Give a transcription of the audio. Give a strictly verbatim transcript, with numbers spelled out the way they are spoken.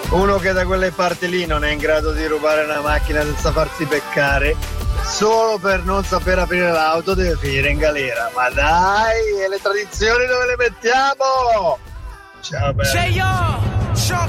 Uno che da quelle parti lì non è in grado di rubare una macchina senza farsi beccare, solo per non saper aprire l'auto deve finire in galera. Ma dai, e le tradizioni dove le mettiamo? Ciao bello.